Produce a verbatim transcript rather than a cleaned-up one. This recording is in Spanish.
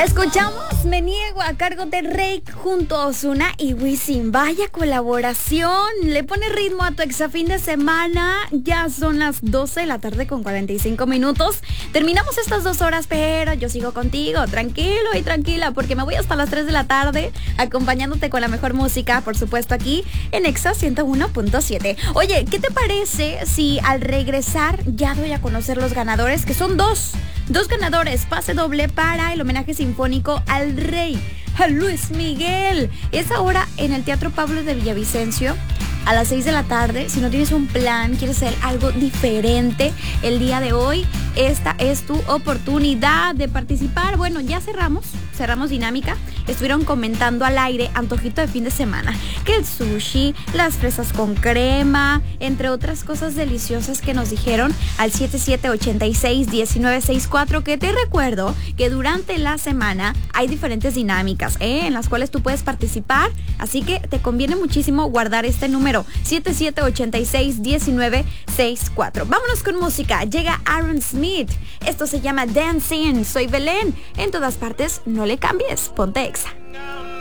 Escuchamos Me Niego a cargo de Reik junto a Ozuna y Wisin. Vaya colaboración, le pone ritmo a tu exa fin de semana. Ya son las doce de la tarde con cuarenta y cinco minutos. Terminamos estas dos horas, pero yo sigo contigo, tranquilo y tranquila, porque me voy hasta las tres de la tarde acompañándote con la mejor música, por supuesto aquí en Exa ciento uno punto siete. Oye, ¿qué te parece si al regresar ya doy a conocer los ganadores? Que son dos. Dos ganadores, pase doble para el homenaje sinfónico al rey, a Luis Miguel. Es ahora en el Teatro Pablo de Villavicencio a las seis de la tarde. Si no tienes un plan, quieres hacer algo diferente el día de hoy, esta es tu oportunidad de participar. Bueno, ya cerramos, cerramos dinámica. Estuvieron comentando al aire antojito de fin de semana, que el sushi, las fresas con crema, entre otras cosas deliciosas que nos dijeron al siete siete ocho seis uno nueve seis cuatro, que te recuerdo que durante la semana hay diferentes dinámicas, ¿eh? en las cuales tú puedes participar, así que te conviene muchísimo guardar este número siete siete ocho seis uno nueve seis cuatro. Vámonos con música, llega Aaron Smith, esto se llama Dancing. Soy Belén, en todas partes, no le cambies, ponte Exa.